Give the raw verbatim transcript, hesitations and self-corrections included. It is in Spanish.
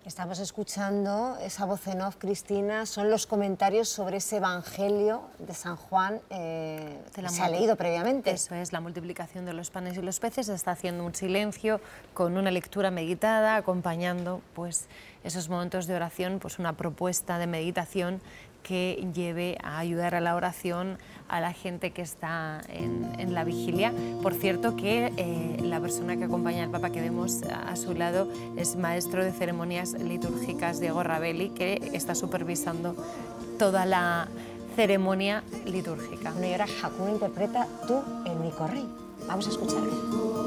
Estamos escuchando esa voz en off, Cristina, son los comentarios sobre ese Evangelio de San Juan eh, que se ha leído previamente. Eso es, la multiplicación de los panes y los peces, se está haciendo un silencio con una lectura meditada, acompañando pues, esos momentos de oración, pues una propuesta de meditación que lleve a ayudar a la oración a la gente que está en, en la vigilia. Por cierto que eh, la persona que acompaña al Papa que vemos a, a su lado es maestro de ceremonias litúrgicas Diego Rabelli, que está supervisando toda la ceremonia litúrgica. Bueno, y ahora Jacobo interpreta Tú, el único rey. Vamos a escucharlo.